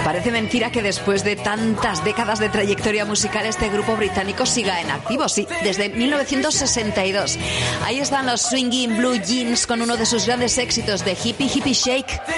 Parece mentira que después de tantas décadas de trayectoria musical este grupo británico siga en activo, sí, desde 1962. Ahí están los Swingin' Blue Jeans con uno de sus grandes éxitos de Hippie Hippie Shake.